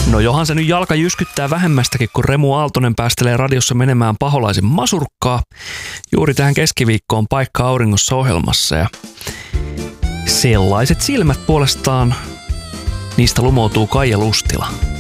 No johan se nyt jalka jyskyttää vähemmästäkin, kun Remu Aaltonen päästelee radiossa menemään Paholaisen masurkkaa. Juuri tähän keskiviikkoon Paikka auringossa -ohjelmassa. Ja sellaiset silmät puolestaan, niistä lumoutuu Kaija Lustila.